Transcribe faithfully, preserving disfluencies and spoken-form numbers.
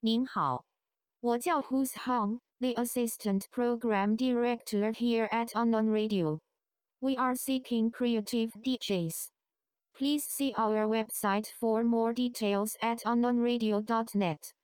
您好，我叫 Who's Hong, the Assistant Program Director here at Unknown Radio. We are seeking creative D Js. Please see our website for more details at unknownradio dot net.